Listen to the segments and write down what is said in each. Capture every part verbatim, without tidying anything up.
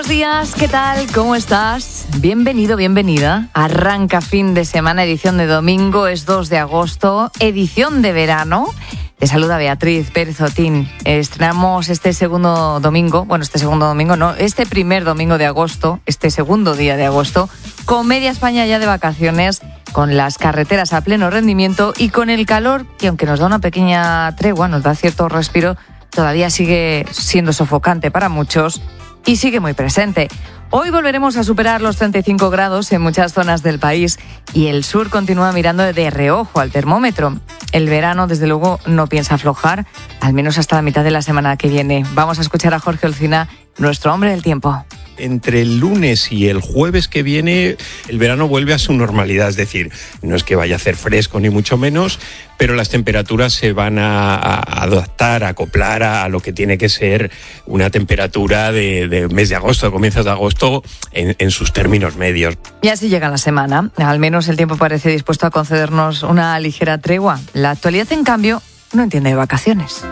Buenos días, ¿qué tal? ¿Cómo estás? Bienvenido, bienvenida. Arranca fin de semana, edición de domingo, es dos de agosto, edición de verano. Te saluda Beatriz Pérez Otín. Estrenamos este segundo domingo, bueno, este segundo domingo no, este primer domingo de agosto, este segundo día de agosto, con media España ya de vacaciones, con las carreteras a pleno rendimiento y con el calor que, aunque nos da una pequeña tregua, nos da cierto respiro, todavía sigue siendo sofocante para muchos y sigue muy presente. Hoy volveremos a superar los treinta y cinco grados en muchas zonas del país y el sur continúa mirando de reojo al termómetro. El verano, desde luego, no piensa aflojar, al menos hasta la mitad de la semana que viene. Vamos a escuchar a Jorge Olcina, nuestro hombre del tiempo. Entre el lunes y el jueves que viene, el verano vuelve a su normalidad. Es decir, no es que vaya a hacer fresco ni mucho menos, pero las temperaturas se van a, a adaptar, a acoplar a, a lo que tiene que ser una temperatura de, de mes de agosto, de comienzos de agosto, en, en sus términos medios. Y así llega la semana. Al menos el tiempo parece dispuesto a concedernos una ligera tregua. La actualidad, en cambio, no entiende de vacaciones.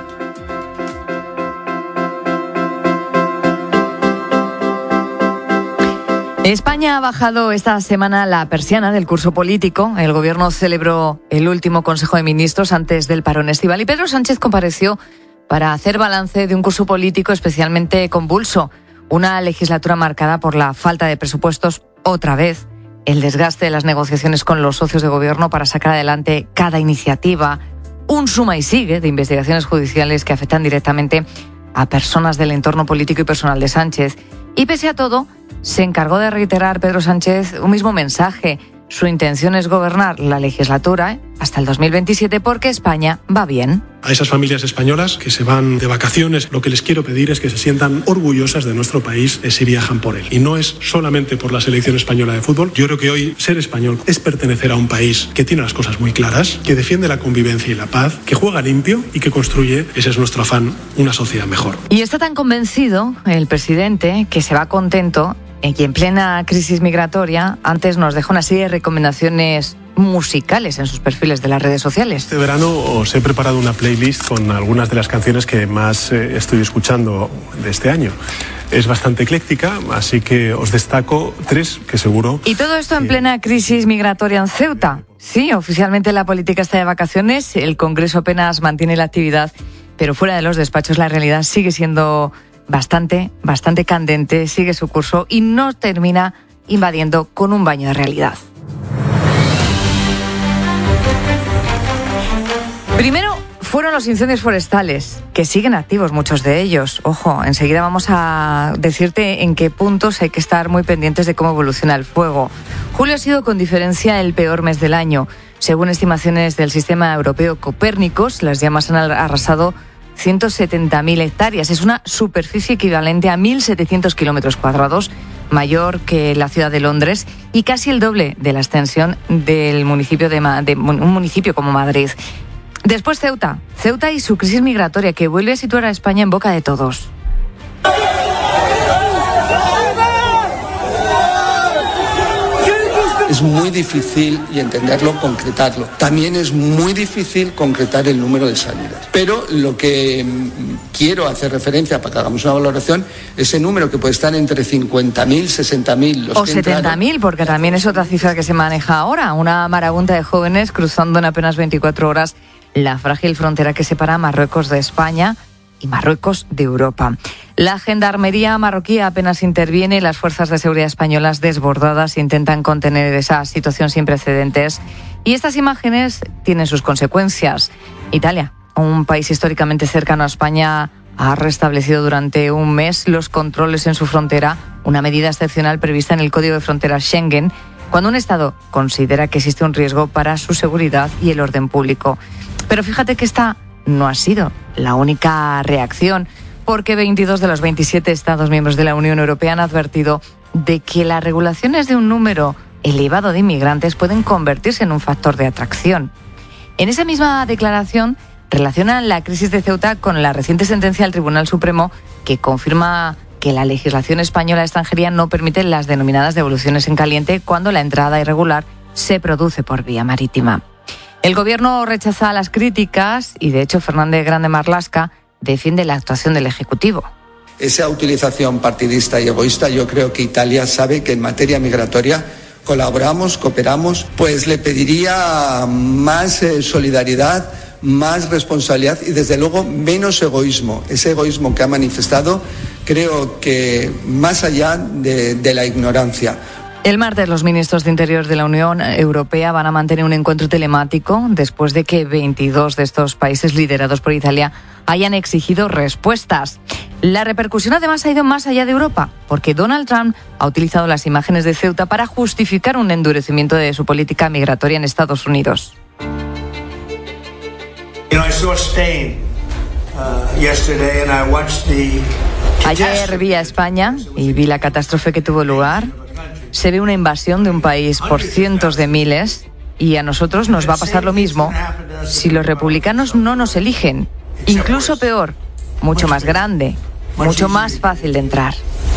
España ha bajado esta semana la persiana del curso político. El gobierno celebró el último Consejo de Ministros antes del parón estival y Pedro Sánchez compareció para hacer balance de un curso político especialmente convulso. Una legislatura marcada por la falta de presupuestos otra vez, el desgaste de las negociaciones con los socios de gobierno para sacar adelante cada iniciativa, un suma y sigue de investigaciones judiciales que afectan directamente a personas del entorno político y personal de Sánchez. Y pese a todo, se encargó de reiterar Pedro Sánchez un mismo mensaje. Su intención es gobernar la legislatura hasta el dos mil veintisiete porque España va bien. A esas familias españolas que se van de vacaciones, lo que les quiero pedir es que se sientan orgullosas de nuestro país si viajan por él. Y no es solamente por la selección española de fútbol. Yo creo que hoy ser español es pertenecer a un país que tiene las cosas muy claras, que defiende la convivencia y la paz, que juega limpio y que construye, ese es nuestro afán, una sociedad mejor. Y está tan convencido el presidente que se va contento y en plena crisis migratoria antes nos dejó una serie de recomendaciones musicales en sus perfiles de las redes sociales. Este verano os he preparado una playlist con algunas de las canciones que más eh, estoy escuchando de este año. Es bastante ecléctica, así que os destaco tres que seguro... Y todo esto en que... plena crisis migratoria en Ceuta. Sí, oficialmente la política está de vacaciones, el Congreso apenas mantiene la actividad, pero fuera de los despachos la realidad sigue siendo bastante, bastante candente, sigue su curso y no termina invadiendo con un baño de realidad. Primero fueron los incendios forestales, que siguen activos muchos de ellos. Ojo, enseguida vamos a decirte en qué puntos hay que estar muy pendientes de cómo evoluciona el fuego. Julio ha sido con diferencia el peor mes del año. Según estimaciones del sistema europeo Copérnicos, las llamas han arrasado ciento setenta mil hectáreas. Es una superficie equivalente a mil setecientos kilómetros cuadrados, mayor que la ciudad de Londres y casi el doble de la extensión del municipio de, Ma- de un municipio como Madrid. Después Ceuta, Ceuta y su crisis migratoria que vuelve a situar a España en boca de todos. Es muy difícil, y entenderlo, concretarlo. También es muy difícil concretar el número de salidas. Pero lo que quiero hacer referencia para que hagamos una valoración, ese número que puede estar entre cincuenta mil, sesenta mil. O setenta mil, porque también es otra cifra que se maneja ahora. Una marabunta de jóvenes cruzando en apenas veinticuatro horas la frágil frontera que separa Marruecos de España y Marruecos de Europa. La gendarmería marroquí apenas interviene, las fuerzas de seguridad españolas desbordadas intentan contener esa situación sin precedentes y estas imágenes tienen sus consecuencias. Italia, un país históricamente cercano a España, ha restablecido durante un mes los controles en su frontera, una medida excepcional prevista en el Código de Fronteras Schengen, cuando un Estado considera que existe un riesgo para su seguridad y el orden público. Pero fíjate que esta no ha sido la única reacción, porque veintidós de los veintisiete Estados miembros de la Unión Europea han advertido de que las regulaciones de un número elevado de inmigrantes pueden convertirse en un factor de atracción. En esa misma declaración relacionan la crisis de Ceuta con la reciente sentencia del Tribunal Supremo que confirma que la legislación española de extranjería no permite las denominadas devoluciones en caliente cuando la entrada irregular se produce por vía marítima. El Gobierno rechaza las críticas y, de hecho, Fernández Grande Marlaska defiende la actuación del Ejecutivo. esa utilización partidista y egoísta, yo creo que Italia sabe que en materia migratoria colaboramos, cooperamos, pues le pediría más eh, solidaridad, más responsabilidad y desde luego menos egoísmo. Ese egoísmo que ha manifestado creo que más allá de, de la ignorancia. El martes los ministros de Interior de la Unión Europea van a mantener un encuentro telemático después de que veintidós de estos países liderados por Italia hayan exigido respuestas. La repercusión además ha ido más allá de Europa, porque Donald Trump ha utilizado las imágenes de Ceuta para justificar un endurecimiento de su política migratoria en Estados Unidos. Ayer vi a España y vi la catástrofe que tuvo lugar. Se ve una invasión de un país por cientos de miles y a nosotros nos va a pasar lo mismo si los republicanos no nos eligen. Incluso peor, mucho más grande, mucho más fácil de entrar.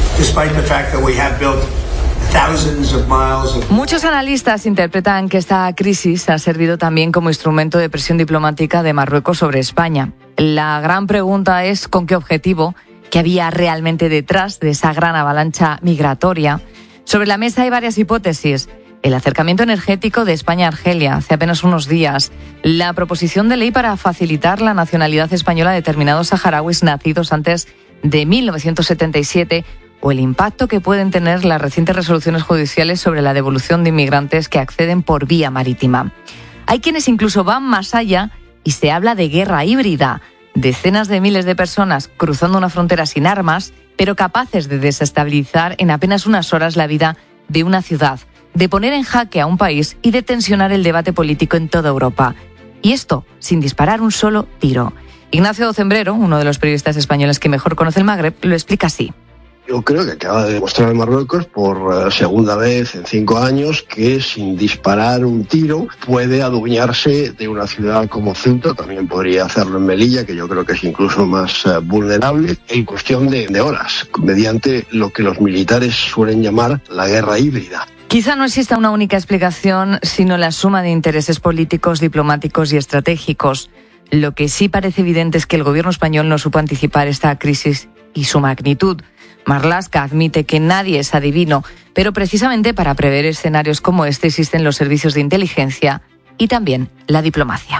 Muchos analistas interpretan que esta crisis ha servido también como instrumento de presión diplomática de Marruecos sobre España. La gran pregunta es ¿con qué objetivo? ¿Qué había realmente detrás de esa gran avalancha migratoria? Sobre la mesa hay varias hipótesis. El acercamiento energético de España a Argelia hace apenas unos días, la proposición de ley para facilitar la nacionalidad española a determinados saharauis nacidos antes de mil novecientos setenta y siete o el impacto que pueden tener las recientes resoluciones judiciales sobre la devolución de inmigrantes que acceden por vía marítima. Hay quienes incluso van más allá y se habla de guerra híbrida, decenas de miles de personas cruzando una frontera sin armas, pero capaces de desestabilizar en apenas unas horas la vida de una ciudad, de poner en jaque a un país y de tensionar el debate político en toda Europa. Y esto sin disparar un solo tiro. Ignacio Cembrero, uno de los periodistas españoles que mejor conoce el Magreb, lo explica así. Yo creo que acaba de demostrar Marruecos por segunda vez en cinco años que sin disparar un tiro puede adueñarse de una ciudad como Ceuta. También podría hacerlo en Melilla, que yo creo que es incluso más uh, vulnerable, en cuestión de, de horas, mediante lo que los militares suelen llamar la guerra híbrida. Quizá no exista una única explicación, sino la suma de intereses políticos, diplomáticos y estratégicos. Lo que sí parece evidente es que el gobierno español no supo anticipar esta crisis y su magnitud. Marlaska admite que nadie es adivino, pero precisamente para prever escenarios como este existen los servicios de inteligencia y también la diplomacia.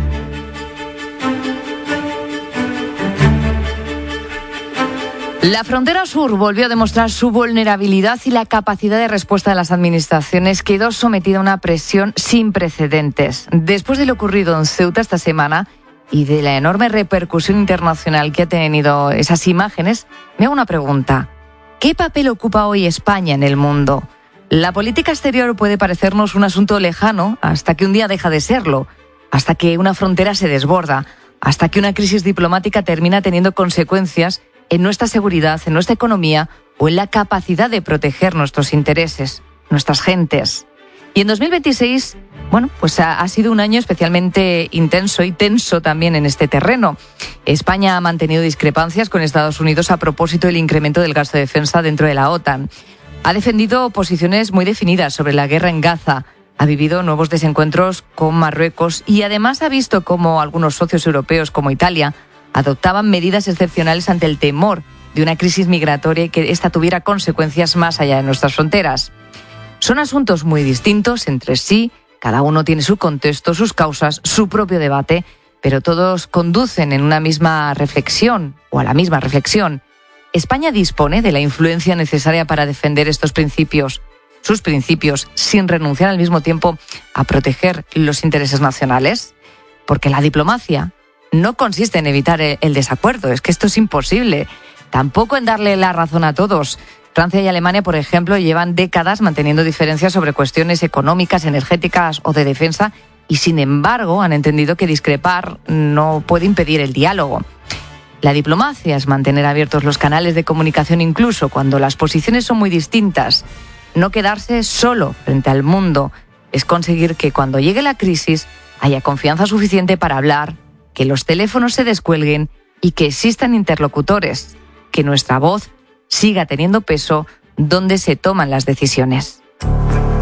La frontera sur volvió a demostrar su vulnerabilidad y la capacidad de respuesta de las administraciones quedó sometida a una presión sin precedentes. Después de lo ocurrido en Ceuta esta semana y de la enorme repercusión internacional que ha tenido esas imágenes, me hago una pregunta. ¿Qué papel ocupa hoy España en el mundo? La política exterior puede parecernos un asunto lejano hasta que un día deja de serlo, hasta que una frontera se desborda, hasta que una crisis diplomática termina teniendo consecuencias en nuestra seguridad, en nuestra economía o en la capacidad de proteger nuestros intereses, nuestras gentes. Y en dos mil veintiséis, bueno, pues ha, ha sido un año especialmente intenso y tenso también en este terreno. España ha mantenido discrepancias con Estados Unidos a propósito del incremento del gasto de defensa dentro de la OTAN. Ha defendido posiciones muy definidas sobre la guerra en Gaza, ha vivido nuevos desencuentros con Marruecos y además ha visto cómo algunos socios europeos como Italia adoptaban medidas excepcionales ante el temor de una crisis migratoria y que esta tuviera consecuencias más allá de nuestras fronteras. Son asuntos muy distintos entre sí, cada uno tiene su contexto, sus causas, su propio debate, pero todos conducen en una misma reflexión o a la misma reflexión. ¿España dispone de la influencia necesaria para defender estos principios, sus principios, sin renunciar al mismo tiempo a proteger los intereses nacionales? Porque la diplomacia no consiste en evitar el desacuerdo, es que esto es imposible. Tampoco en darle la razón a todos. Francia y Alemania, por ejemplo, llevan décadas manteniendo diferencias sobre cuestiones económicas, energéticas o de defensa y, sin embargo, han entendido que discrepar no puede impedir el diálogo. La diplomacia es mantener abiertos los canales de comunicación incluso cuando las posiciones son muy distintas. No quedarse solo frente al mundo. Es conseguir que cuando llegue la crisis haya confianza suficiente para hablar, que los teléfonos se descuelguen y que existan interlocutores, que nuestra voz siga teniendo peso donde se toman las decisiones.